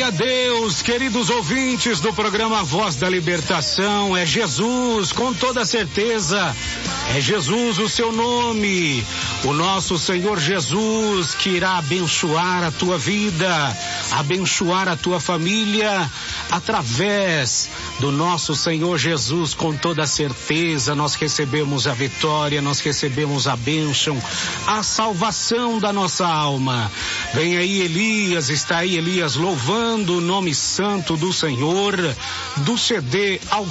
Glória a Deus, queridos ouvintes do programa Voz da Libertação. É Jesus, com toda certeza. É Jesus o seu nome. O nosso Senhor Jesus que irá abençoar a tua vida, abençoar a tua família, através do nosso Senhor Jesus, com toda certeza. Nós recebemos a vitória, nós recebemos a bênção, a salvação da nossa alma. Vem aí Elias, está aí Elias louvando o nome santo do Senhor, do CD ao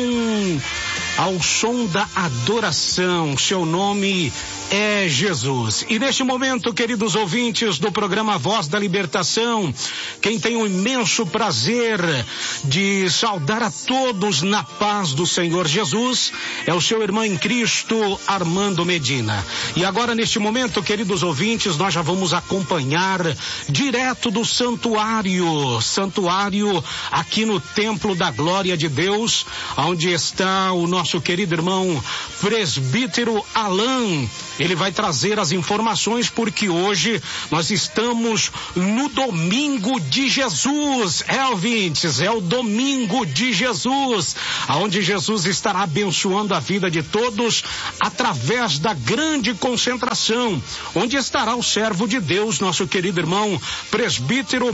som da adoração. Seu nome é Jesus. E neste momento, queridos ouvintes do programa Voz da Libertação, quem tem o imenso prazer de saudar a todos na paz do Senhor Jesus é o seu irmão em Cristo, Armando Medina. E agora, neste momento, queridos ouvintes, nós já vamos acompanhar direto do santuário aqui no Templo da Glória de Deus, onde está o nosso querido irmão presbítero Alain. Ele vai trazer as informações, porque hoje nós estamos no Domingo de Jesus. Ouvintes, é o Domingo de Jesus, onde Jesus estará abençoando a vida de todos através da grande concentração, onde estará o servo de Deus, nosso querido irmão presbítero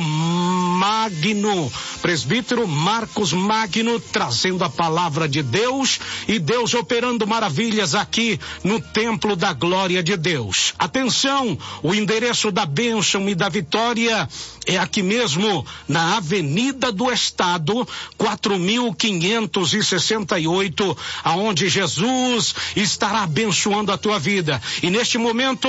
Marcos Magno, trazendo a palavra de Deus e Deus operando maravilhas aqui no Templo da Glória de Deus. Atenção, o endereço da bênção e da vitória é aqui mesmo na Avenida do Estado, 4568, aonde Jesus estará abençoando a tua vida. E neste momento,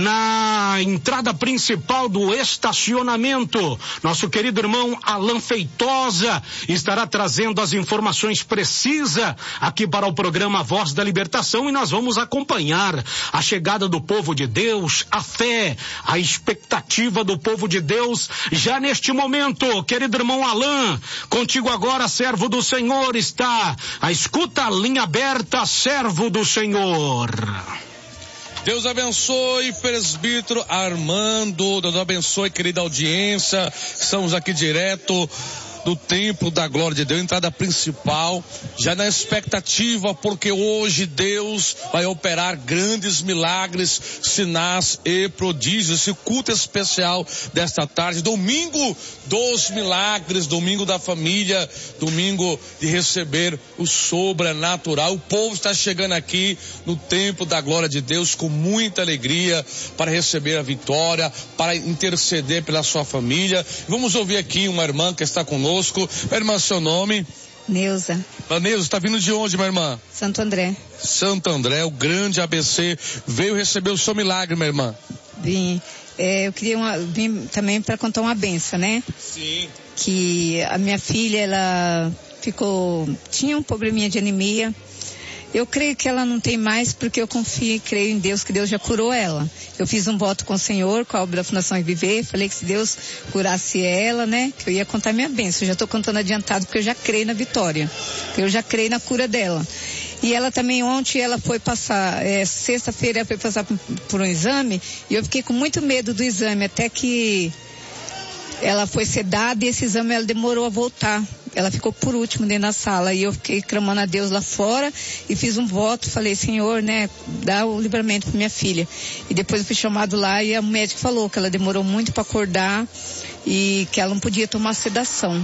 na entrada principal do estacionamento, nosso querido irmão Alain Feitosa estará trazendo as informações precisas aqui para o programa Voz da Libertação, e nós vamos acompanhar a chegada do povo de Deus, a fé, a expectativa do povo de Deus já neste momento. Querido irmão Alain, contigo agora, servo do Senhor, está a escuta, a linha aberta, servo do Senhor. Deus abençoe, presbítero Armando. Deus abençoe, querida audiência. Estamos aqui direto do Templo da Glória de Deus, entrada principal, já na expectativa, porque hoje Deus vai operar grandes milagres, sinais e prodígios. Esse culto especial desta tarde, domingo dos milagres, domingo da família, domingo de receber o sobrenatural. O povo está chegando aqui no Templo da Glória de Deus com muita alegria para receber a vitória, para interceder pela sua família. Vamos ouvir aqui uma irmã que está conosco. Minha irmã, seu nome? Neuza. Neuza, está vindo de onde, minha irmã? Santo André. Santo André, o grande ABC, veio receber o seu milagre, minha irmã. Vim. Eu vim também para contar uma benção, né? Sim. Que a minha filha, ela tinha um probleminha de anemia. Eu creio que ela não tem mais, porque eu confio e creio em Deus, que Deus já curou ela. Eu fiz um voto com o Senhor, com a obra da Fundação Reviver, falei que se Deus curasse ela, né, que eu ia contar minha bênção. Eu já estou contando adiantado, porque eu já creio na vitória, porque eu já creio na cura dela. E ela também, ontem, ela foi passar, sexta-feira ela foi passar por um exame, e eu fiquei com muito medo do exame, até que ela foi sedada, e esse exame ela demorou a voltar. Ela ficou por último dentro da sala, e eu fiquei clamando a Deus lá fora e fiz um voto, falei, Senhor, né, dá o livramento para minha filha. E depois eu fui chamado lá e a médica falou que ela demorou muito para acordar e que ela não podia tomar sedação.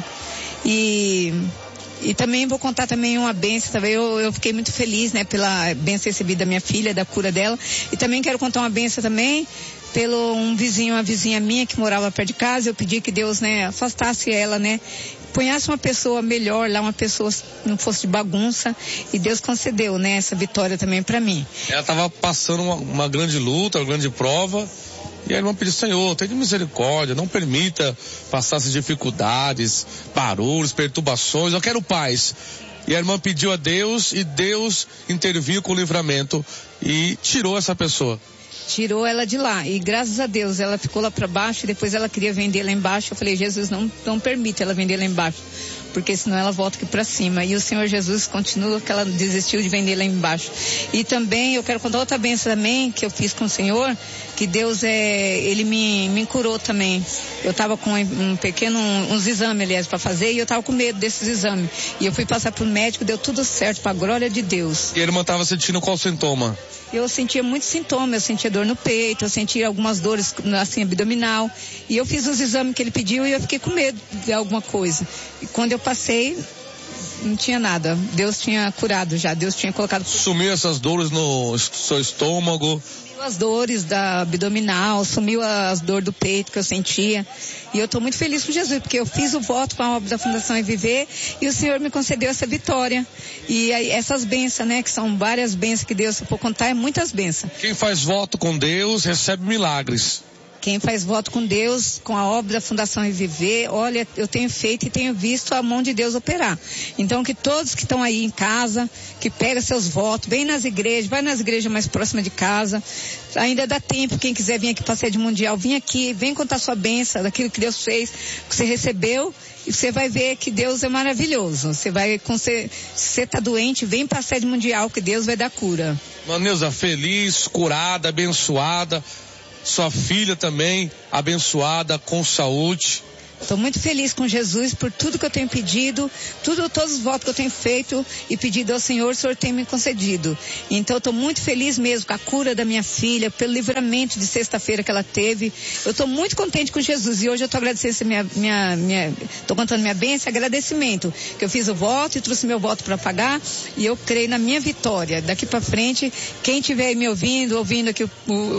E também vou contar também uma bênção, também eu fiquei muito feliz, né, pela bênção recebida da minha filha, da cura dela. E também quero contar uma bênção também pelo uma vizinha minha que morava perto de casa. Eu pedi que Deus, né, afastasse ela, né, punhasse uma pessoa melhor lá, uma pessoa que não fosse de bagunça, e Deus concedeu, né, essa vitória também para mim. Ela estava passando uma grande luta, uma grande prova, e a irmã pediu, Senhor, tenha misericórdia, não permita passar essas dificuldades, barulhos, perturbações, eu quero paz. E a irmã pediu a Deus, e Deus interviu com o livramento e tirou essa pessoa. Tirou ela de lá, e graças a Deus ela ficou lá para baixo, e depois ela queria vender lá embaixo. Eu falei, Jesus, não permite ela vender lá embaixo, porque senão ela volta aqui para cima. E o Senhor Jesus continua, que ela desistiu de vender lá embaixo. E também eu quero contar outra bênção também que eu fiz com o Senhor, que Deus ele me curou também. Eu estava com uns exames, aliás, para fazer, e eu estava com medo desses exames. E eu fui passar pro médico, deu tudo certo, para a glória de Deus. E a irmã estava sentindo qual sintoma? Eu sentia muitos sintomas, eu sentia dor no peito, eu sentia algumas dores, assim, abdominal. E eu fiz os exames que ele pediu e eu fiquei com medo de alguma coisa. E quando eu passei, não tinha nada. Deus tinha curado já, Deus tinha colocado... Sumiu essas dores no seu estômago? Sumiu as dores da abdominal, sumiu as dores do peito que eu sentia. E eu estou muito feliz com Jesus, porque eu fiz o voto com a obra da Fundação Viver e o Senhor me concedeu essa vitória. E aí, essas bênçãos, né, que são várias bênçãos que Deus, se for contar, é muitas bênçãos. Quem faz voto com Deus recebe milagres. Quem faz voto com Deus, com a obra da Fundação Reviver, olha, eu tenho feito e tenho visto a mão de Deus operar. Então, que todos que estão aí em casa, que pegam seus votos, vem nas igrejas, vai nas igrejas mais próximas de casa. Ainda dá tempo, quem quiser vir aqui para a sede mundial, vem aqui, vem contar sua bênção, daquilo que Deus fez, que você recebeu, e você vai ver que Deus é maravilhoso. Se você está doente, vem para a sede mundial, que Deus vai dar cura. Neuza, feliz, curada, abençoada. Sua filha também, abençoada, com saúde. Estou muito feliz com Jesus por tudo que eu tenho pedido, todos os votos que eu tenho feito e pedido ao Senhor, o Senhor tem me concedido. Então estou muito feliz mesmo com a cura da minha filha, pelo livramento de sexta-feira que ela teve. Eu estou muito contente com Jesus e hoje eu estou agradecendo estou contando minha bênção, agradecimento, que eu fiz o voto e trouxe meu voto para pagar e eu creio na minha vitória. Daqui para frente, quem estiver me ouvindo aqui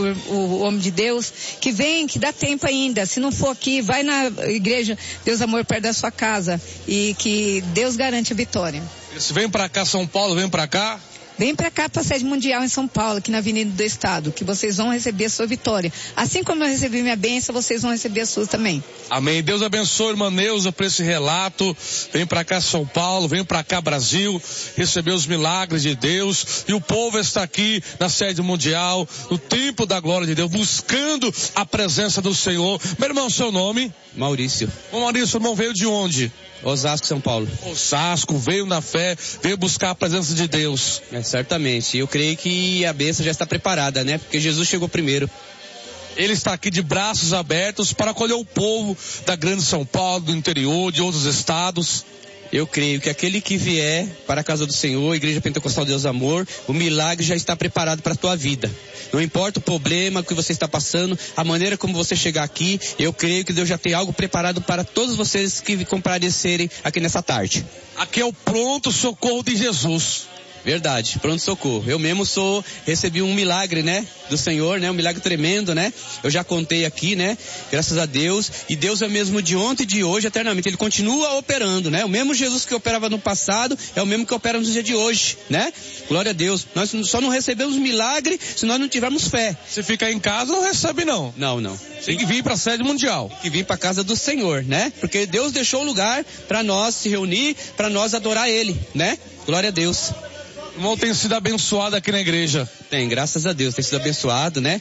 o homem de Deus, que vem, que dá tempo ainda. Se não for aqui, vai na igreja Deus Amor perto da sua casa e que Deus garante a vitória. Se vem pra cá, São Paulo, vem pra cá? Vem pra cá pra sede mundial em São Paulo, aqui na Avenida do Estado, que vocês vão receber a sua vitória. Assim como eu recebi minha bênção, vocês vão receber a sua também. Amém. Deus abençoe, irmã Neuza, por esse relato. Vem pra cá, São Paulo, vem pra cá, Brasil, receber os milagres de Deus. E o povo está aqui na sede mundial, no templo da glória de Deus, buscando a presença do Senhor. Meu irmão, seu nome? Maurício. Ô Maurício, irmão, veio de onde? Osasco, São Paulo. Osasco, veio na fé, veio buscar a presença de Deus. Certamente. Eu creio que a bênção já está preparada, né? Porque Jesus chegou primeiro. Ele está aqui de braços abertos para acolher o povo da grande São Paulo, do interior, de outros estados. Eu creio que aquele que vier para a casa do Senhor, Igreja Pentecostal Deus Amor, o milagre já está preparado para a tua vida. Não importa o problema que você está passando, a maneira como você chegar aqui, eu creio que Deus já tem algo preparado para todos vocês que comparecerem aqui nessa tarde. Aqui é o pronto socorro de Jesus. Verdade, pronto socorro. Eu mesmo recebi um milagre, né, do Senhor, né, um milagre tremendo, né. Eu já contei aqui, né, graças a Deus. E Deus é o mesmo de ontem e de hoje, eternamente. Ele continua operando, né. O mesmo Jesus que operava no passado é o mesmo que opera no dia de hoje, né. Glória a Deus. Nós só não recebemos milagre se nós não tivermos fé. Se ficar em casa, não recebe não. Não. Tem que vir para a sede mundial. Tem que vir para a casa do Senhor, né. Porque Deus deixou o lugar para nós se reunir, para nós adorar Ele, né. Glória a Deus. O irmão tem sido abençoado aqui na igreja. Tem, graças a Deus, tem sido abençoado, né?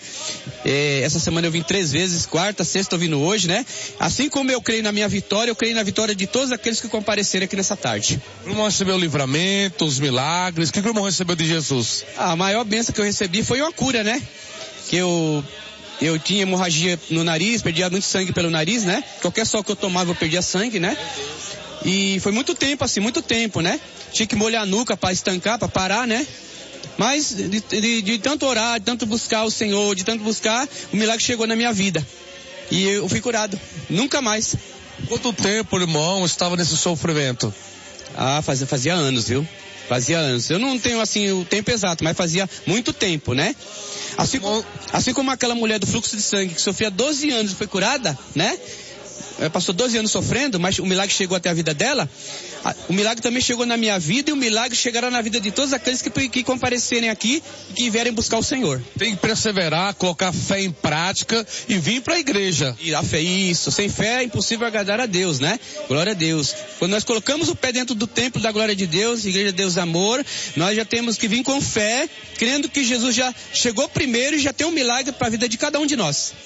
Essa semana eu vim 3 vezes, quarta, sexta, tô vindo hoje, né? Assim como eu creio na minha vitória, eu creio na vitória de todos aqueles que comparecerem aqui nessa tarde. O irmão recebeu o livramento, os milagres. O que o irmão recebeu de Jesus? A maior bênção que eu recebi foi uma cura, né? Que eu tinha hemorragia no nariz, perdia muito sangue pelo nariz, né? Qualquer sol que eu tomava eu perdia sangue, né? E foi muito tempo, né? Tinha que molhar a nuca para estancar, para parar, né? Mas de tanto orar, de tanto buscar o Senhor, de tanto buscar, o milagre chegou na minha vida. E eu fui curado. Nunca mais. Quanto tempo, irmão, estava nesse sofrimento? Fazia anos, viu? Fazia anos. Eu não tenho, assim, o tempo exato, mas fazia muito tempo, né? Assim como aquela mulher do fluxo de sangue que sofria 12 anos e foi curada, né? Passou 12 anos sofrendo, mas o milagre chegou até a vida dela. O milagre também chegou na minha vida e o milagre chegará na vida de todos aqueles que comparecerem aqui e que vierem buscar o Senhor. Tem que perseverar, colocar fé em prática e vir para a igreja. E a fé, isso. Sem fé é impossível agradar a Deus, né? Glória a Deus. Quando nós colocamos o pé dentro do templo da glória de Deus, Igreja de Deus Amor, nós já temos que vir com fé, crendo que Jesus já chegou primeiro e já tem um milagre para a vida de cada um de nós.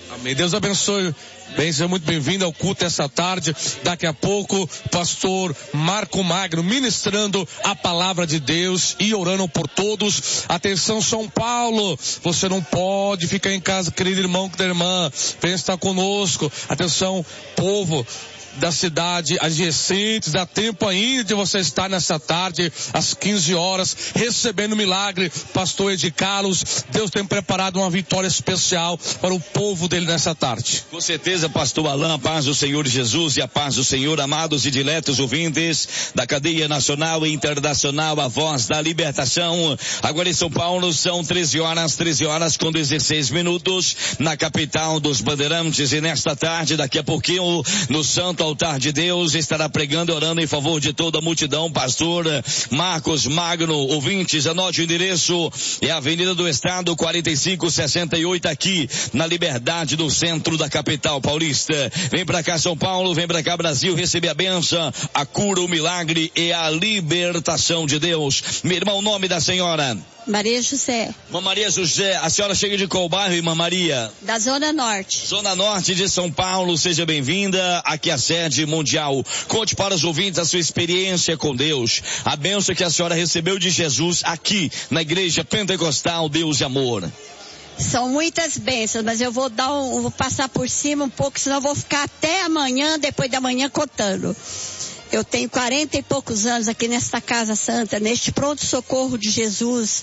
Amém. Deus abençoe. Bem, seja muito bem-vindo ao culto essa tarde. Daqui a pouco, pastor Marco Magno ministrando a palavra de Deus e orando por todos. Atenção, São Paulo, você não pode ficar em casa, querido irmão, querida irmã, venha estar conosco. Atenção, povo da cidade adjacentes, dá tempo ainda de você estar nessa tarde, às 15 horas, recebendo o milagre. Pastor Edi Carlos, Deus tem preparado uma vitória especial para o povo dele nessa tarde. Com certeza, pastor Alain, a paz do Senhor Jesus e a paz do Senhor, amados e diletos ouvintes da cadeia nacional e internacional, a voz da libertação. Agora em São Paulo são 13 horas com 16 minutos, na capital dos Bandeirantes, e nesta tarde, daqui a pouquinho, no Santo Altar de Deus, estará pregando e orando em favor de toda a multidão, pastor Marcos Magno. Ouvintes, anote o endereço, é a Avenida do Estado 4568, aqui na Liberdade, no centro da capital paulista. Vem pra cá São Paulo, vem pra cá Brasil, receber a bênção, a cura, o milagre e a libertação de Deus. Meu irmão, o nome da senhora? Maria José. Irmã Maria José, a senhora chega de qual bairro, irmã Maria? Da Zona Norte. Zona Norte de São Paulo, seja bem-vinda aqui à sede mundial. Conte para os ouvintes a sua experiência com Deus, a bênção que a senhora recebeu de Jesus aqui na Igreja Pentecostal Deus e Amor. São muitas bênçãos, mas eu vou vou passar por cima um pouco, senão eu vou ficar até amanhã, depois da manhã, contando. Eu tenho 40 e poucos anos aqui nesta Casa Santa, neste pronto-socorro de Jesus.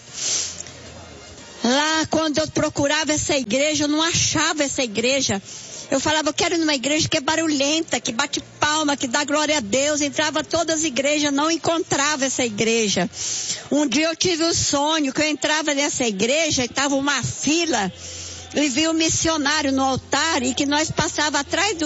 Lá, quando eu procurava essa igreja, eu não achava essa igreja. Eu falava, eu quero ir numa igreja que é barulhenta, que bate palma, que dá glória a Deus. Entrava todas as igrejas, não encontrava essa igreja. Um dia eu tive um sonho que eu entrava nessa igreja e estava uma fila e vi um missionário no altar e que nós passávamos atrás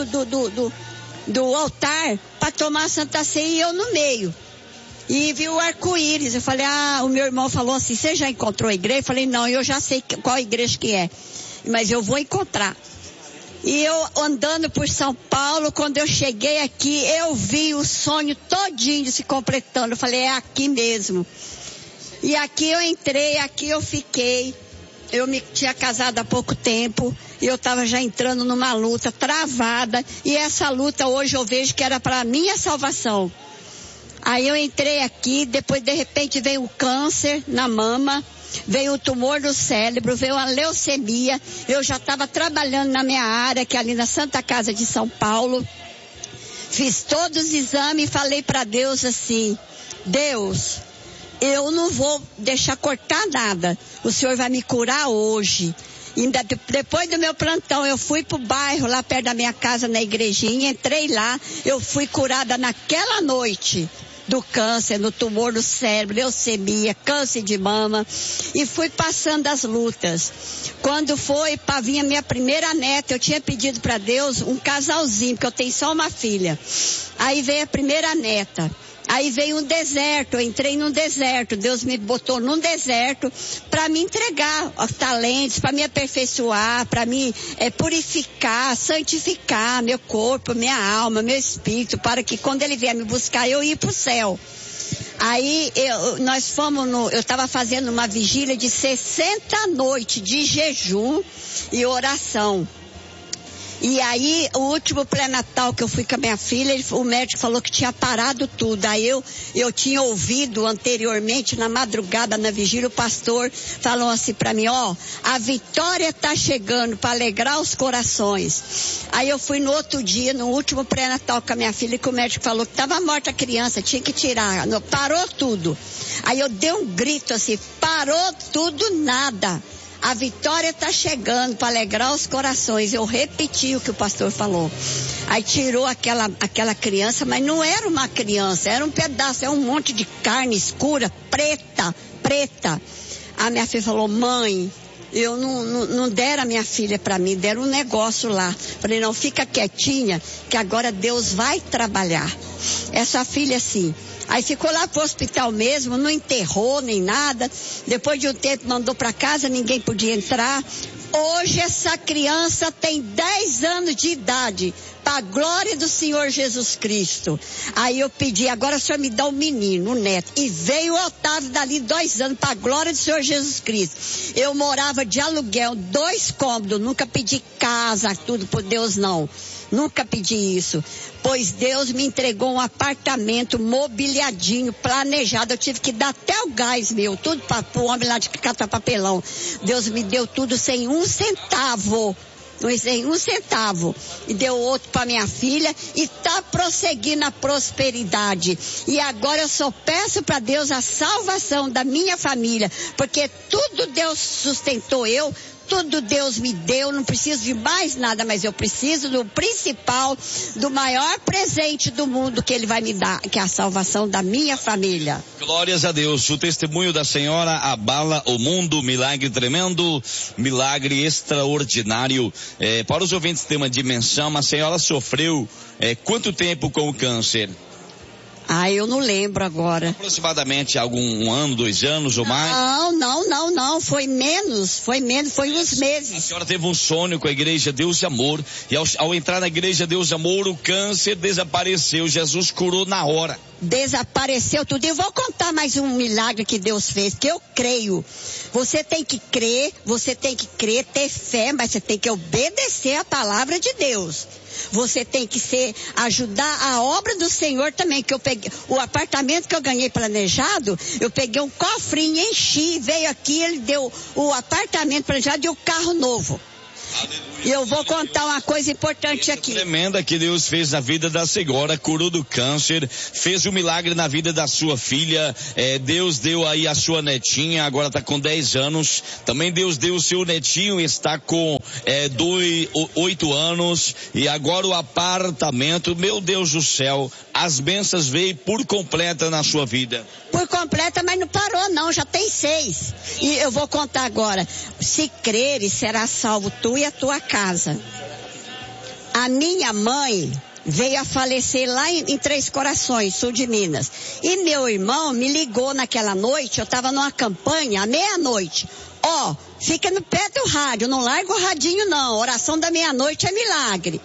do altar para tomar a Santa Ceia e eu no meio. E vi o arco-íris. Eu falei, o meu irmão falou assim, você já encontrou a igreja? Eu falei, não, eu já sei qual igreja que é, mas eu vou encontrar. E eu andando por São Paulo, quando eu cheguei aqui, eu vi o sonho todinho se completando. Eu falei, é aqui mesmo. E aqui eu entrei, aqui eu fiquei. Eu me tinha casado há pouco tempo e eu estava já entrando numa luta travada, e essa luta hoje eu vejo que era para a minha salvação. Aí eu entrei aqui, depois de repente veio o câncer na mama, veio o tumor no cérebro, veio a leucemia. Eu já estava trabalhando na minha área, que é ali na Santa Casa de São Paulo. Fiz todos os exames e falei para Deus assim, Deus, eu não vou deixar cortar nada, o Senhor vai me curar hoje. E depois do meu plantão, eu fui pro bairro, lá perto da minha casa, na igrejinha, entrei lá, eu fui curada naquela noite do câncer, no tumor no cérebro, leucemia, câncer de mama, e fui passando as lutas. Quando foi para vir a minha primeira neta, eu tinha pedido para Deus um casalzinho, porque eu tenho só uma filha. Aí veio a primeira neta. Aí veio um deserto, eu entrei num deserto, Deus me botou num deserto para me entregar os talentos, para me aperfeiçoar, para me purificar, santificar meu corpo, minha alma, meu espírito, para que quando Ele vier me buscar, eu ir para o céu. Aí eu estava fazendo uma vigília de 60 noites de jejum e oração. E aí, o último pré-natal que eu fui com a minha filha, o médico falou que tinha parado tudo. Aí eu tinha ouvido anteriormente, na madrugada, na vigília, o pastor falou assim pra mim, a vitória tá chegando para alegrar os corações. Aí eu fui no outro dia, no último pré-natal com a minha filha, que o médico falou que tava morta a criança, tinha que tirar. Parou tudo. Aí eu dei um grito assim, parou tudo, nada. A vitória está chegando para alegrar os corações. Eu repeti o que o pastor falou. Aí tirou aquela criança, mas não era uma criança, era um pedaço, é um monte de carne escura, preta. A minha filha falou, mãe, eu não deram a minha filha para mim, deram um negócio lá. Falei, não, fica quietinha, que agora Deus vai trabalhar. Essa filha, assim. Aí ficou lá pro hospital mesmo, não enterrou nem nada. Depois de um tempo mandou para casa, ninguém podia entrar. Hoje essa criança tem 10 anos de idade, para a glória do Senhor Jesus Cristo. Aí eu pedi, agora o Senhor me dá um menino, um neto. E veio o Otávio dali 2 anos, para a glória do Senhor Jesus Cristo. Eu morava de aluguel, 2 cômodos, nunca pedi casa, tudo por Deus não. Nunca pedi isso, pois Deus me entregou um apartamento mobiliadinho, planejado. Eu tive que dar até o gás meu, tudo para o homem lá de catar papelão. Deus me deu tudo sem 1 centavo. Sem 1 centavo. E deu outro para minha filha e está prosseguindo a prosperidade. E agora eu só peço para Deus a salvação da minha família, porque tudo Deus sustentou eu. Tudo Deus me deu, não preciso de mais nada, mas eu preciso do principal, do maior presente do mundo que Ele vai me dar, que é a salvação da minha família. Glórias a Deus. O testemunho da senhora abala o mundo, milagre tremendo, milagre extraordinário. Para os ouvintes ter uma dimensão, a senhora sofreu quanto tempo com o câncer? Eu não lembro agora. Aproximadamente algum ano, 2 anos ou mais? Não, foi menos, foi uns meses. A senhora teve um sonho com a Igreja Deus de Amor, e ao entrar na Igreja Deus de Amor, o câncer desapareceu, Jesus curou na hora. Desapareceu tudo. Eu vou contar mais um milagre que Deus fez, que eu creio. Você tem que crer, ter fé, mas você tem que obedecer a palavra de Deus. Você tem que ajudar a obra do Senhor também, que eu peguei, o apartamento que eu ganhei planejado, eu peguei um cofrinho, enchi, veio aqui, ele deu o apartamento planejado e o carro novo. E eu vou contar uma coisa importante aqui. Tremenda que Deus fez na vida da senhora, curou do câncer, fez um milagre na vida da sua filha, Deus deu aí a sua netinha, agora está com 10 anos, também Deus deu o seu netinho, está com 8 anos, e agora o apartamento, meu Deus do céu, as bênçãos veio por completa na sua vida. Por completa, mas não parou não, já tem 6. E eu vou contar agora. Se creres, será salvo tu e a tua casa. A minha mãe veio a falecer lá em Três Corações, sul de Minas. E meu irmão me ligou naquela noite, eu estava numa campanha, à meia-noite. Fica no pé do rádio, não larga o radinho não, oração da meia-noite é milagre.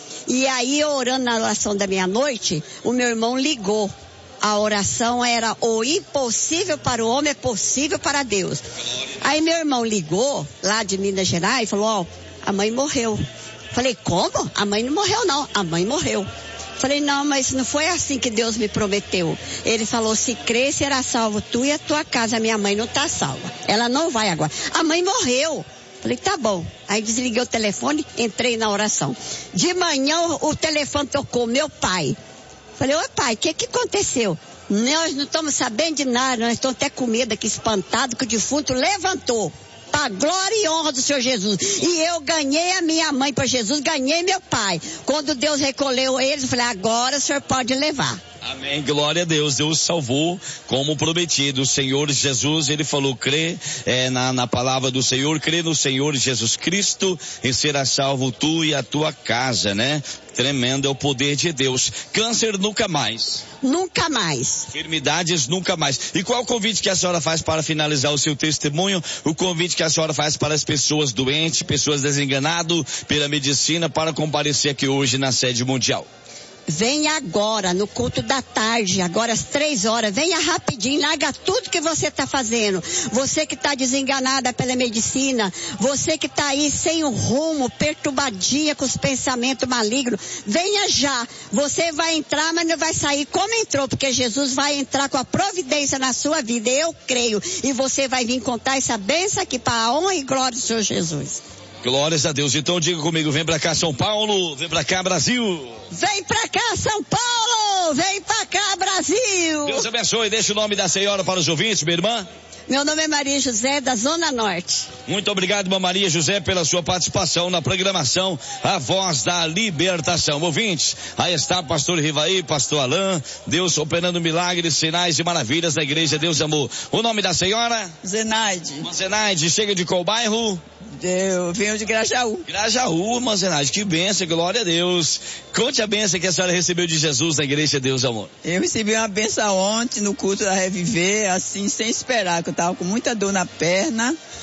E aí, orando na oração da meia-noite, o meu irmão ligou. A oração era: o impossível para o homem é possível para Deus. Aí meu irmão ligou, lá de Minas Gerais, e falou: a mãe morreu. Falei: como? A mãe não morreu não, a mãe morreu. Falei: não, mas não foi assim que Deus me prometeu. Ele falou: se crer, será salvo tu e a tua casa. A minha mãe não está salva, ela não vai agora. A mãe morreu. Falei: tá bom. Aí desliguei o telefone, entrei na oração. De manhã o telefone tocou, meu pai. Falei: oi pai, o que aconteceu? Nós não estamos sabendo de nada, nós estamos até com medo aqui, espantado, que o defunto levantou. Para glória e honra do Senhor Jesus. E eu ganhei a minha mãe para Jesus, ganhei meu pai. Quando Deus recolheu eles, eu falei: agora o Senhor pode levar. Amém, glória a Deus, Deus salvou como prometido. O Senhor Jesus, Ele falou: crê na palavra do Senhor, crê no Senhor Jesus Cristo e será salvo tu e a tua casa, né? Tremendo é o poder de Deus. Câncer nunca mais. Nunca mais. Enfermidades nunca mais. E qual o convite que a senhora faz para finalizar o seu testemunho? O convite que a senhora faz para as pessoas doentes, pessoas desenganadas pela medicina, para comparecer aqui hoje na sede mundial? Venha agora, no culto da tarde, agora às 3h, venha rapidinho, larga tudo que você está fazendo. Você que está desenganada pela medicina, você que está aí sem o rumo, perturbadinha com os pensamentos malignos, venha já. Você vai entrar, mas não vai sair como entrou, porque Jesus vai entrar com a providência na sua vida, eu creio. E você vai vir contar essa bênção aqui para a honra e glória do Senhor Jesus. Glórias a Deus. Então diga comigo: vem pra cá São Paulo, vem pra cá Brasil. Vem pra cá São Paulo, vem pra cá Brasil. Deus abençoe. Deixa o nome da senhora para os ouvintes, minha irmã. Meu nome é Maria José, da Zona Norte. Muito obrigado, irmã Maria José, pela sua participação na programação A Voz da Libertação. Ouvintes, aí está pastor Rivaí, pastor Alain, Deus operando milagres, sinais e maravilhas da Igreja Deus Amor. O nome da senhora? Zenaide. Irmã Zenaide, chega de qual bairro? Eu venho de Grajaú. Grajaú, irmã Zenaide, que bênção, glória a Deus. Conte a bênção que a senhora recebeu de Jesus na Igreja Deus Amor. Eu recebi uma bênção ontem no culto da Reviver, assim, sem esperar, que eu estava com muita dor na perna.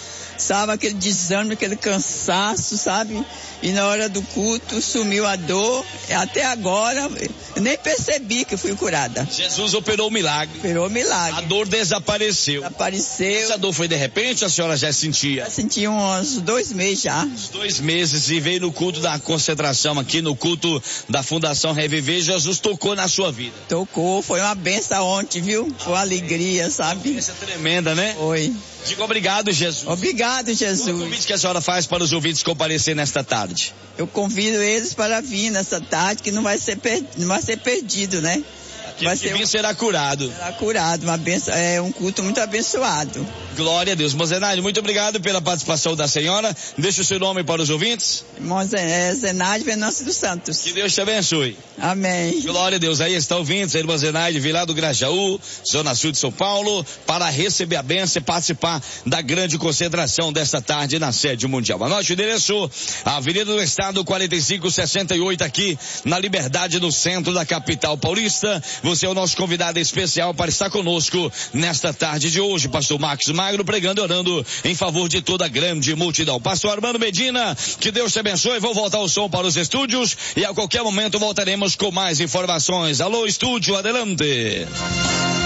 sabe, aquele desânimo, aquele cansaço, sabe? E na hora do culto sumiu a dor. Até agora, eu nem percebi que fui curada. Jesus operou o milagre. Operou o milagre. A dor desapareceu. Desapareceu. Essa dor foi de repente ou a senhora já sentia? Já senti uns 2 meses já. Uns 2 meses e veio no culto da concentração aqui, no culto da Fundação Reviver, Jesus tocou na sua vida. Tocou, foi uma benção ontem, viu? Foi uma alegria, sabe? Uma benção tremenda, né? Foi. Digo obrigado, Jesus. Obrigado, Jesus. O convite que a senhora faz para os ouvintes comparecer nesta tarde? Eu convido eles para vir nessa tarde, que não vai ser perdido, né? Vai ser vir será curado. Será curado, uma benção, é um culto muito abençoado. Glória a Deus. Irmã Zenaide, muito obrigado pela participação da senhora. Deixa o seu nome para os ouvintes. Irmã Zenaide Venâncio dos Santos. Que Deus te abençoe. Amém. Glória a Deus. Aí está ouvindo a irmã Zenaide, Vilar do Grajaú, Zona Sul de São Paulo, para receber a bênção e participar da grande concentração desta tarde na sede mundial. Anote o endereço, Avenida do Estado 4568, aqui na Liberdade, no centro da capital paulista. Você é o nosso convidado especial para estar conosco nesta tarde de hoje. Pastor Marcos Magno pregando e orando em favor de toda a grande multidão. Pastor Armando Medina, que Deus te abençoe. Vou voltar o som para os estúdios e a qualquer momento voltaremos com mais informações. Alô, estúdio, adelante.